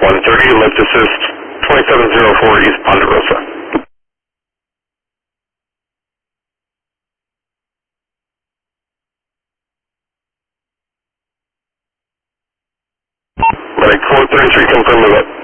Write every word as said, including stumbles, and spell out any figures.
one thirty, lift assist twenty-seven oh four East Ponderosa. Right, four thirty-three, confirm the lift.